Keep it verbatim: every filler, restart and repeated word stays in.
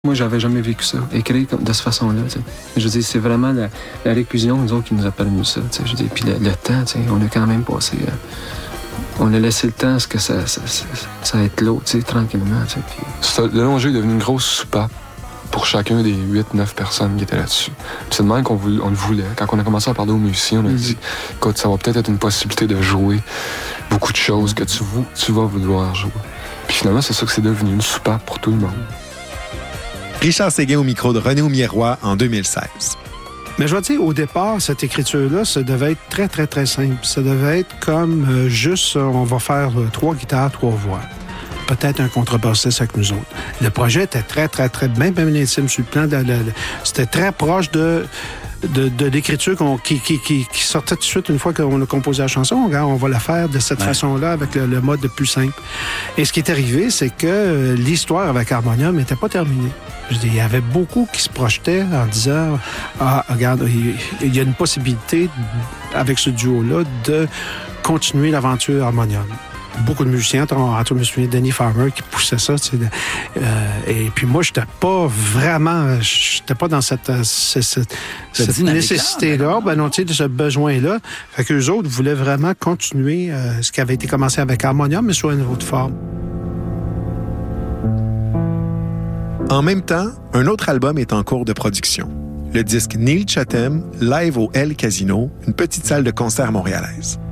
Moi, j'avais jamais vécu ça, écrire de cette façon-là. T'sais. Je veux dire, c'est vraiment la, la réclusion, nous autres, qui nous a permis ça. T'sais. Je veux dire, puis le, le temps, t'sais, on a quand même passé... Euh, on a laissé le temps à ce que ça, ça, ça, ça éclose, tranquillement. T'sais, puis... Ça, le long jeu est devenu une grosse soupape pour chacun des huit neuf personnes qui étaient là-dessus. Puis c'est de même qu'on voulait, on le voulait. Quand on a commencé à parler aux musiciens, on a mm-hmm. dit, écoute, ça va peut-être être une possibilité de jouer beaucoup de choses que tu, tu vas vouloir jouer. Puis finalement, c'est ça que c'est devenu, une soupape pour tout le monde. Richard Séguin au micro de René Aumier-Roy en deux mille seize. Mais je vais dire, au départ, cette écriture-là, ça devait être très, très, très simple. Ça devait être comme euh, juste, on va faire euh, trois guitares, trois voix. Peut-être un contrebassiste avec nous autres. Le projet était très, très, très... Même, même l'intime sur le plan de... de, de c'était très proche de... De, de l'écriture qu'on, qui, qui, qui, qui sortait tout de suite une fois qu'on a composé la chanson. Regarde, on va la faire de cette ouais. façon-là avec le, le mode le plus simple. Et ce qui est arrivé, c'est que euh, l'histoire avec Harmonium n'était pas terminée. Je dis, il y avait beaucoup qui se projetaient en disant ah, regarde, il, il y a une possibilité avec ce duo-là de continuer l'aventure Harmonium. Beaucoup de musiciens, entre je me souviens de Danny Farmer qui poussait ça. Tu sais, euh, et puis moi, j'étais pas vraiment... J'étais pas dans cette, cette, cette, cette nécessité-là, ben non, tu sais, de ce besoin-là. Fait qu'eux autres voulaient vraiment continuer euh, ce qui avait été commencé avec Harmonium, mais sous une autre forme. En même temps, un autre album est en cours de production. Le disque Neil Chatham, live au El Casino, une petite salle de concert montréalaise.